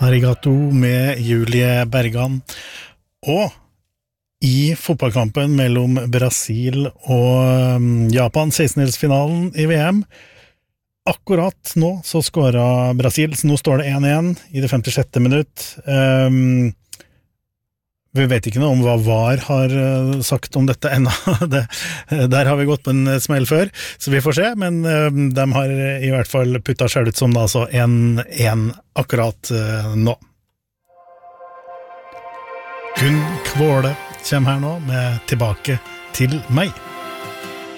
Arigato med Julie Bergan. Og i fotballkampen mellom Brasil og Japan, 16-delsfinalen i VM, akkurat nå så skåret Brasil, så nå står det 1-1 i det 56. minutt. Vi vet ikke noe om hva VAR har sagt om dette ennå. Der har vi gått på en smell før, så vi får se, men de har i hvert fall puttet selv ut som da, altså 1-1 akkurat nå. Gunn Kvåle kommer her nå med Tilbake til meg.